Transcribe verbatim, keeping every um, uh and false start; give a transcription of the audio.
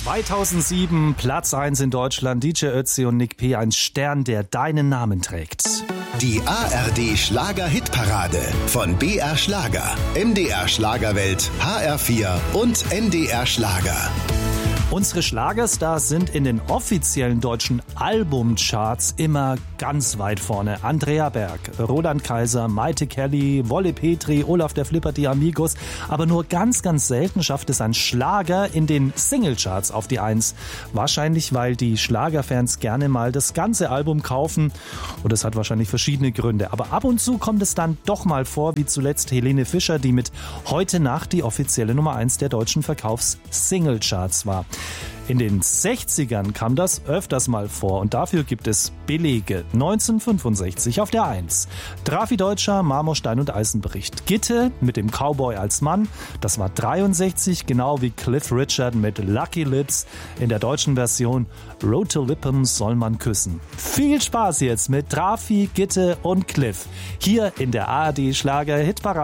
zweitausendsieben, Platz eins in Deutschland, D J Ötzi und Nick P., ein Stern, der deinen Namen trägt. Die A R D Schlager-Hitparade von B R Schlager, M D R Schlagerwelt, H R vier und N D R Schlager. Unsere Schlagerstars sind in den offiziellen deutschen Albumcharts immer ganz weit vorne. Andrea Berg, Roland Kaiser, Maite Kelly, Wolle Petri, Olaf der Flipper, die Amigos. Aber nur ganz, ganz selten schafft es ein Schlager in den Singlecharts auf die Eins. Wahrscheinlich, weil die Schlagerfans gerne mal das ganze Album kaufen. Und das hat wahrscheinlich verschiedene Gründe. Aber ab und zu kommt es dann doch mal vor, wie zuletzt Helene Fischer, die mit Heute Nacht die offizielle Nummer eins der deutschen Verkaufs-Singlecharts war. In den sechzigern kam das öfters mal vor und dafür gibt es Belege. neunzehnhundertfünfundsechzig auf der Eins. Drafi Deutscher, Marmorstein und Eisenbericht. Gitte mit dem Cowboy als Mann, das war dreiundsechzig, genau wie Cliff Richard mit Lucky Lips in der deutschen Version Rote Lippen soll man küssen. Viel Spaß jetzt mit Drafi, Gitte und Cliff hier in der A R D Schlager Hitparade.